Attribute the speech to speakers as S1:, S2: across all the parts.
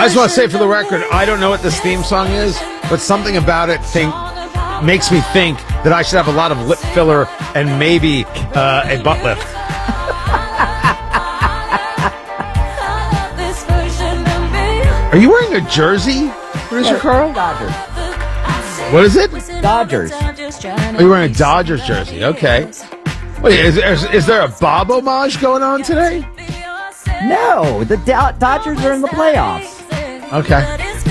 S1: I just want to say for the record, I don't know what this theme song is, but something about it makes me think that I should have a lot of lip filler and maybe a butt lift. Are you wearing a jersey, producer Carl?
S2: Dodgers.
S1: What is it?
S2: Dodgers.
S1: Are you wearing a Dodgers jersey? Okay. Wait, is there a Bob homage going on today?
S2: No, the Dodgers are in the playoffs.
S1: Okay.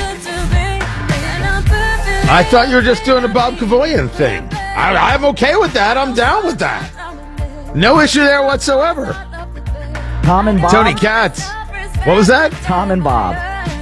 S1: I thought you were just doing a Bob Kavoyan thing. I'm okay with that. I'm down with that. No issue there whatsoever.
S2: Tom and Bob.
S1: Tony Katz. What was that?
S2: Tom and Bob.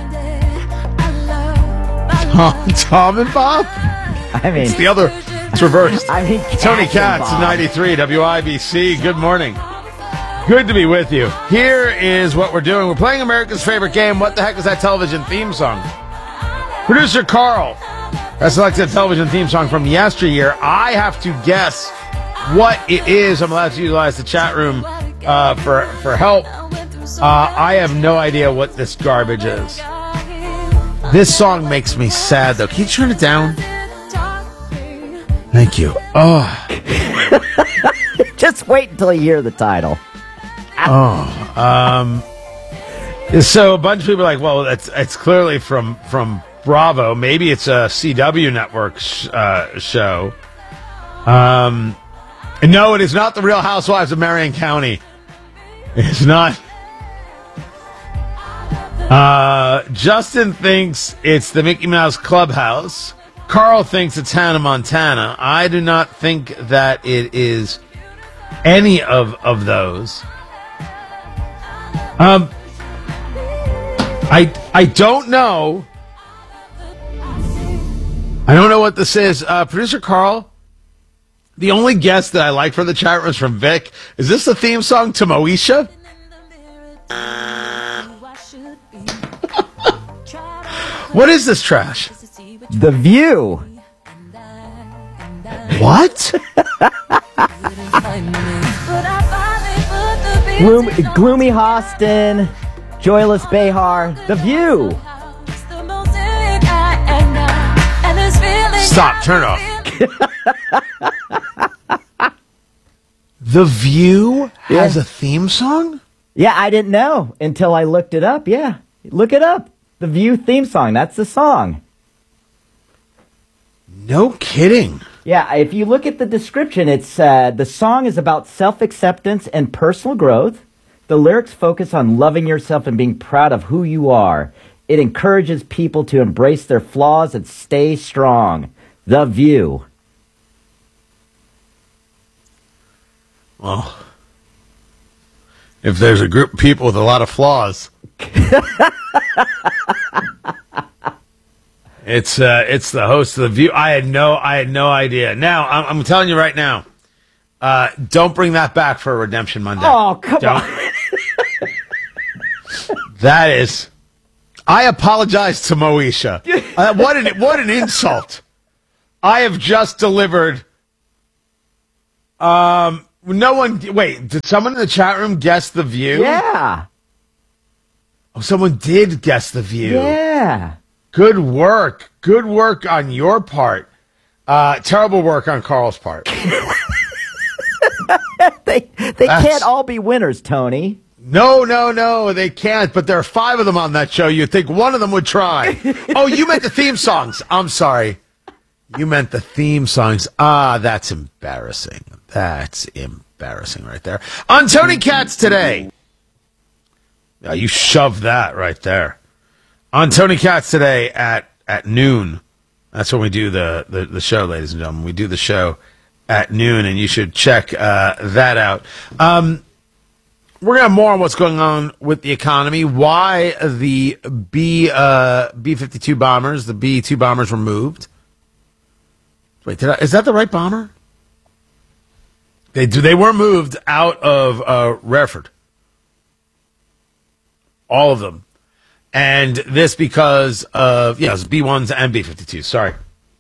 S1: Tom and Bob?
S2: I mean,
S1: it's the other. It's reversed.
S2: I mean,
S1: Tony Katz, 93 WIBC. Good morning. Good to be with you. Here is what we're doing. We're playing America's favorite game. What the heck is that television theme song? Producer Carl has selected a television theme song from yesteryear. I have to guess what it is. I'm allowed to utilize the chat room for help. I have no idea what this garbage is. This song makes me sad, though. Can you turn it down? Thank you. Oh.
S2: Just wait until you hear the title.
S1: So a bunch of people are like, well, it's clearly from Bravo. Maybe it's a CW network show. No, it is not the Real Housewives of Marion County. It's not. Justin thinks it's the Mickey Mouse Clubhouse. Carl thinks it's Hannah Montana. I do not think that it is any of those. I don't know. I don't know what this is. Producer Carl, the only guess that I like for the chat room is from Vic. Is this the theme song to Moesha? What is this trash?
S2: The View.
S1: What?
S2: Gloomy Hostin, Joyless Behar, The View.
S1: Stop, turn off. The View has a theme song?
S2: Yeah, I didn't know until I looked it up. Yeah, look it up. The View theme song. That's the song.
S1: No kidding.
S2: Yeah, if you look at the description, it's the song is about self-acceptance and personal growth. The lyrics focus on loving yourself and being proud of who you are. It encourages people to embrace their flaws and stay strong. The View.
S1: Well, if there's a group of people with a lot of flaws, it's the host of The View. I had no idea. Now I'm telling you right now, don't bring that back for a Redemption Monday.
S2: Oh, come on.
S1: That is. I apologize to Moesha. What an insult. I have just delivered. No one. Wait, did someone in the chat room guess The View?
S2: Yeah.
S1: Oh, someone did guess The View.
S2: Yeah.
S1: Good work. Good work on your part. Terrible work on Carl's part.
S2: They can't all be winners, Tony.
S1: No, they can't. But there are 5 of them on that show. You'd think one of them would try. Oh, you meant the theme songs. I'm sorry. You meant the theme songs. That's embarrassing. That's embarrassing right there. On Tony Katz today. Yeah, you shoved that right there. On Tony Katz today at noon. That's when we do the show, ladies and gentlemen. We do the show at noon, and you should check that out. We're going to have more on what's going on with the economy, why the B-52 bombers, the B-2 bombers were moved. Wait, is that the right bomber? They were moved out of Redford. All of them. And this because of, it's B-1s and B-52s, sorry.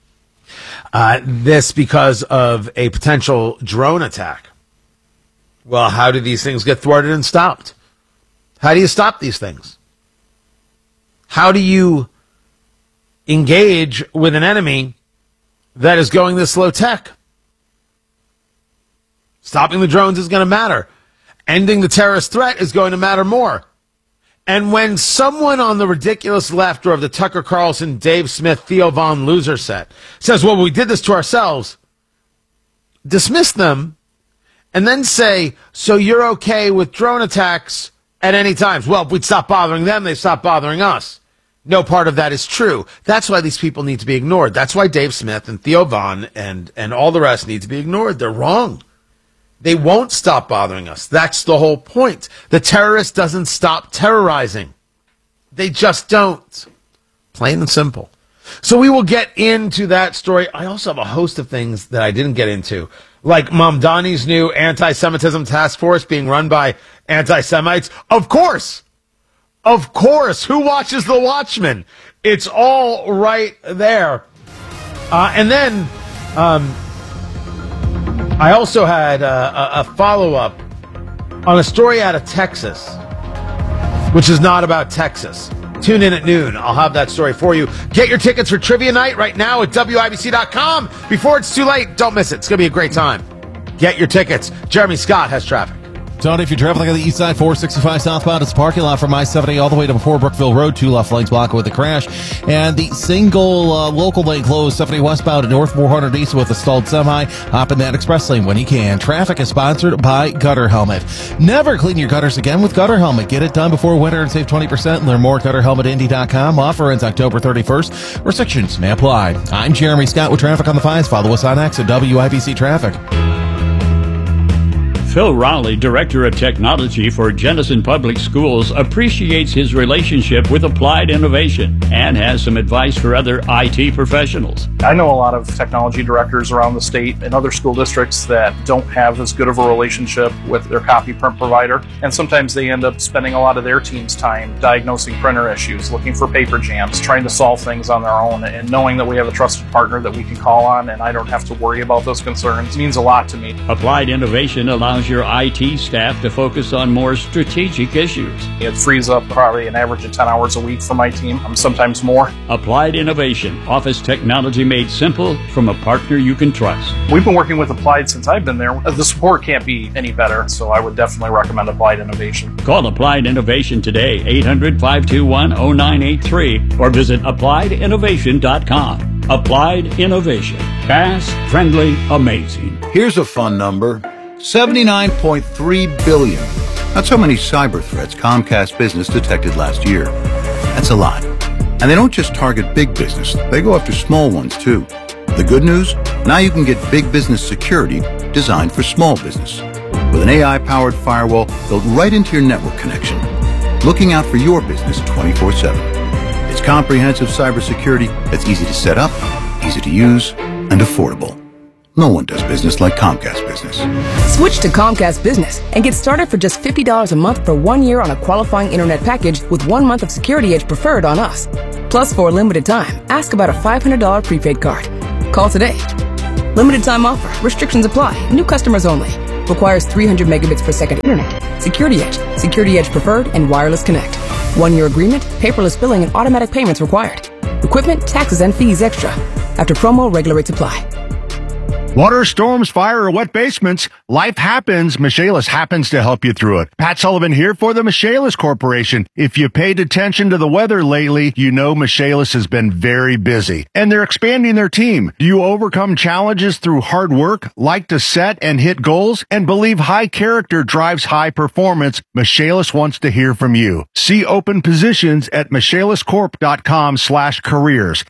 S1: This because of a potential drone attack. Well, how do these things get thwarted and stopped? How do you stop these things? How do you engage with an enemy that is going this low tech? Stopping the drones is going to matter. Ending the terrorist threat is going to matter more. And when someone on the ridiculous left or of the Tucker Carlson, Dave Smith, Theo Von loser set says, well, we did this to ourselves, dismiss them and then say, so you're okay with drone attacks at any time? Well, if we'd stop bothering them, they stop bothering us. No part of that is true. That's why these people need to be ignored. That's why Dave Smith and Theo Von and all the rest need to be ignored. They're wrong. They won't stop bothering us. That's the whole point. The terrorist doesn't stop terrorizing. They just don't. Plain and simple. So we will get into that story. I also have a host of things that I didn't get into, like Mamdani's new anti-Semitism task force being run by anti-Semites. Of course. Of course. Who watches The Watchmen? It's all right there. And then I also had a follow-up on a story out of Texas, which is not about Texas. Tune in at noon. I'll have that story for you. Get your tickets for Trivia Night right now at WIBC.com. Before it's too late, don't miss it. It's going to be a great time. Get your tickets. Jeremy Scott has traffic.
S3: Tony, if you're traveling on the east side, 465 southbound, it's a parking lot from I-70 all the way to before Brookville Road. 2 left lanes blocked with a crash. And the single local lane closed 70 westbound at North 400 East with a stalled semi. Hop in that express lane when you can. Traffic is sponsored by Gutter Helmet. Never clean your gutters again with Gutter Helmet. Get it done before winter and save 20%. Learn more at GutterHelmetIndy.com. Offer ends October 31st. Restrictions may apply. I'm Jeremy Scott with Traffic on the Fives. Follow us on X at WIBC Traffic.
S4: Phil Rowley, Director of Technology for Jenison Public Schools, appreciates his relationship with Applied Innovation and has some advice for other IT professionals.
S5: I know a lot of technology directors around the state and other school districts that don't have as good of a relationship with their copy print provider, and sometimes they end up spending a lot of their team's time diagnosing printer issues, looking for paper jams, trying to solve things on their own, and knowing that we have a trusted partner that we can call on and I don't have to worry about those concerns means a lot to me.
S4: Applied Innovation allows your IT staff to focus on more strategic issues.
S5: It frees up probably an average of 10 hours a week for my team, sometimes more.
S4: Applied Innovation, office technology made simple from a partner you can trust.
S5: We've been working with Applied since I've been there. The support can't be any better, so I would definitely recommend Applied Innovation.
S4: Call Applied Innovation today, 800-521-0983, or visit appliedinnovation.com. Applied Innovation. Fast, friendly, amazing.
S6: Here's a fun number. 79.3 billion. That's how many cyber threats Comcast Business detected last year. That's a lot. And they don't just target big business. They go after small ones, too. The good news? Now you can get big business security designed for small business. With an AI-powered firewall built right into your network connection. Looking out for your business 24/7. It's comprehensive cybersecurity that's easy to set up, easy to use, and affordable. No one does business like Comcast Business.
S7: Switch to Comcast Business and get started for just $50 a month for 1 year on a qualifying internet package with 1 month of Security Edge Preferred on us. Plus, for a limited time, ask about a $500 prepaid card. Call today. Limited time offer. Restrictions apply. New customers only. Requires 300 megabits per second internet. Security Edge, Security Edge Preferred, and Wireless Connect. 1 year agreement, paperless billing, and automatic payments required. Equipment, taxes, and fees extra. After promo, regular rates apply.
S8: Water, storms, fire, or wet basements, life happens. Michaelis happens to help you through it. Pat Sullivan here for the Michaelis Corporation. If you paid attention to the weather lately, you know Michaelis has been very busy. And they're expanding their team. Do you overcome challenges through hard work, like to set and hit goals, and believe high character drives high performance? Michaelis wants to hear from you. See open positions at michaeliscorp.com/careers.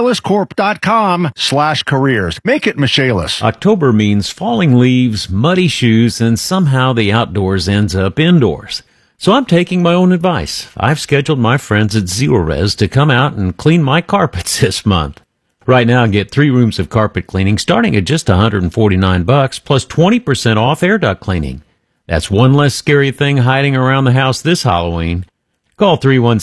S8: michaeliscorp.com/careers. Make it Michaelis.
S9: October means falling leaves, muddy shoes, and somehow the outdoors ends up indoors. So I'm taking my own advice. I've scheduled my friends at Zerorez to come out and clean my carpets this month. Right now, get 3 rooms of carpet cleaning starting at just $149 plus 20% off air duct cleaning. That's one less scary thing hiding around the house this Halloween. Call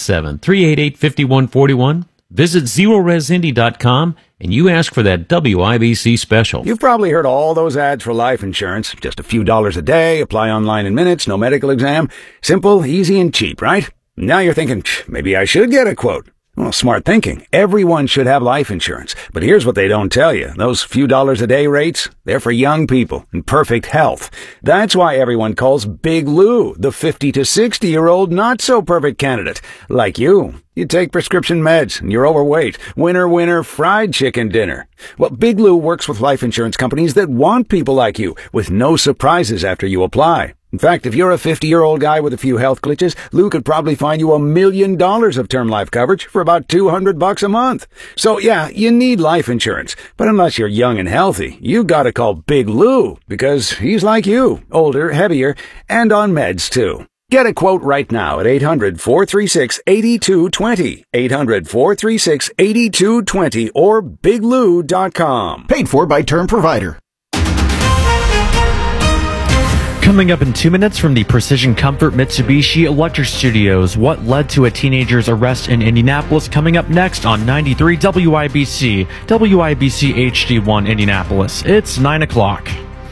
S9: 317-388-5141. Visit ZeroResIndy.com and you ask for that WIBC special.
S10: You've probably heard all those ads for life insurance. Just a few dollars a day, apply online in minutes, no medical exam. Simple, easy, and cheap, right? Now you're thinking, maybe I should get a quote. Well, smart thinking. Everyone should have life insurance. But here's what they don't tell you. Those few dollars a day rates, they're for young people in perfect health. That's why everyone calls Big Lou the 50 to 60-year-old not-so-perfect candidate. Like you. You take prescription meds and you're overweight. Winner, winner, fried chicken dinner. Well, Big Lou works with life insurance companies that want people like you with no surprises after you apply. In fact, if you're a 50-year-old guy with a few health glitches, Lou could probably find you $1 million of term life coverage for about $200 a month. So yeah, you need life insurance. But unless you're young and healthy, you gotta call Big Lou because he's like you, older, heavier, and on meds too. Get a quote right now at 800-436-8220, 800-436-8220, or biglou.com.
S11: Paid for by Term Provider.
S12: Coming up in 2 minutes from the Precision Comfort Mitsubishi Electric Studios, what led to a teenager's arrest in Indianapolis? Coming up next on 93 WIBC, WIBC HD1 Indianapolis. It's 9 o'clock.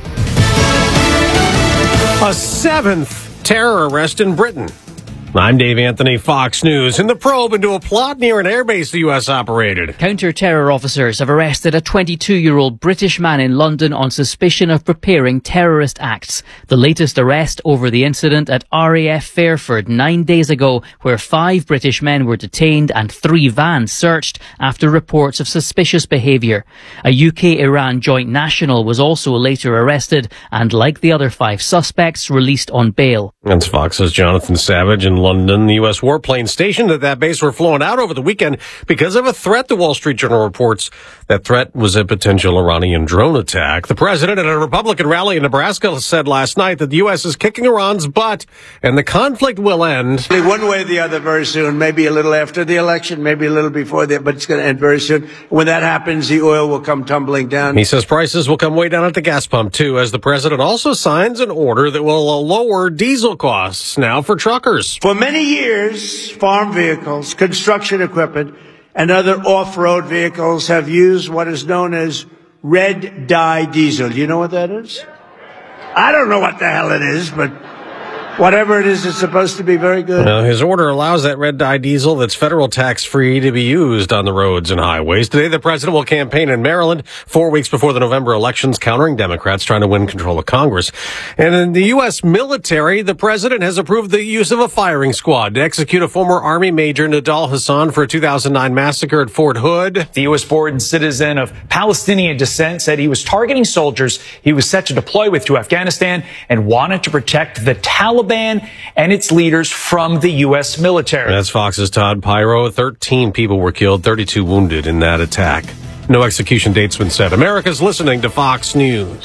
S13: A seventh terror arrest in Britain. I'm Dave Anthony, Fox News. In the probe into a plot near an airbase the U.S. operated.
S14: Counter-terror officers have arrested a 22-year-old British man in London on suspicion of preparing terrorist acts. The latest arrest over the incident at RAF Fairford 9 days ago, where 5 British men were detained and 3 vans searched after reports of suspicious behaviour. A UK-Iran joint national was also later arrested and, like the other 5 suspects, released on bail.
S13: That's Fox's Jonathan Savage in London. The U.S. warplanes stationed at that base were flown out over the weekend because of a threat, the Wall Street Journal reports. That threat was a potential Iranian drone attack. The president at a Republican rally in Nebraska said last night that the U.S. is kicking Iran's butt and the conflict will end.
S15: One way or the other very soon, maybe a little after the election, maybe a little before that, but it's going to end very soon. When that happens, the oil will come tumbling down.
S13: He says prices will come way down at the gas pump, too, as the president also signs an order that will lower diesel costs now for truckers.
S15: For many years, farm vehicles, construction equipment, and other off-road vehicles have used what is known as red dye diesel. You know what that is? I don't know what the hell it is, but whatever it is, it's supposed to be very good.
S13: Now, his order allows that red dye diesel that's federal tax-free to be used on the roads and highways. Today, the president will campaign in Maryland 4 weeks before the November elections, countering Democrats trying to win control of Congress. And in the U.S. military, the president has approved the use of a firing squad to execute a former Army Major, Nidal Hassan, for a 2009 massacre at Fort Hood.
S16: The U.S.-born citizen of Palestinian descent said he was targeting soldiers he was set to deploy with to Afghanistan and wanted to protect the Taliban and its leaders from the U.S. military.
S13: That's Fox's Todd Pyro. 13 people were killed, 32 wounded in that attack. No execution date's been set. America's listening to Fox News.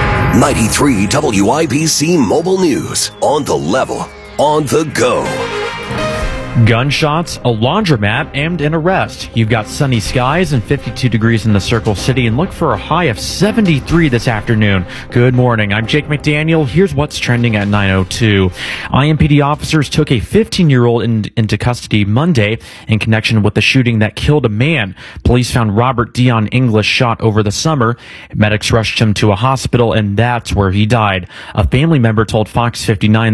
S17: 93 WIBC Mobile News. On the level, on the go.
S12: Gunshots, a laundromat, and an arrest. You've got sunny skies and 52 degrees in the Circle City, and look for a high of 73 this afternoon. Good morning. I'm Jake McDaniel. Here's what's trending at 9:02. IMPD officers took a 15-year-old into custody Monday in connection with the shooting that killed a man. Police found Robert Dion English shot over the summer. Medics rushed him to a hospital, and that's where he died. A family member told Fox 59